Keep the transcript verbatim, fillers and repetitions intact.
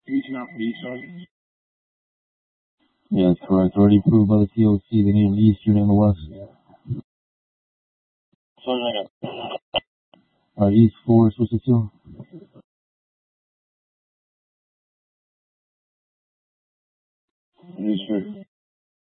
Reaching out for the East Sergeant. Yeah, that's correct. Already approved by the T O C. They need an East unit in the West. Sergeant, I got. Alright, East four, switch to two. Yes, sir.